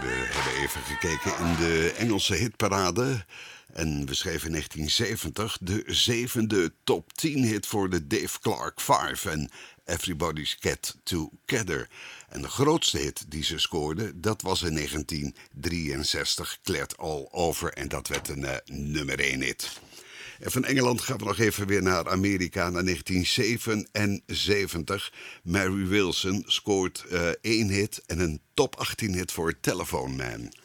We hebben even gekeken in de Engelse hitparade. En we schreven in 1970 de zevende top 10 hit voor de Dave Clark 5 en Everybody's Get Together. En de grootste hit die ze scoorden, dat was in 1963, Glad All Over. En dat werd een nummer 1 hit. En van Engeland gaan we nog even weer naar Amerika, naar 1977. Mary Wilson scoort 1 hit en een top 18 hit voor Telephone Man.